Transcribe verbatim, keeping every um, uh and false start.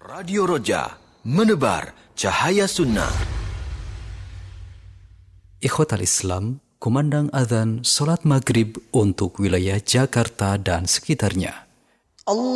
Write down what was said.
Radio Roja, menebar cahaya sunnah. Ikhwatal Islam, kumandang adzan salat maghrib untuk wilayah Jakarta dan sekitarnya. Allah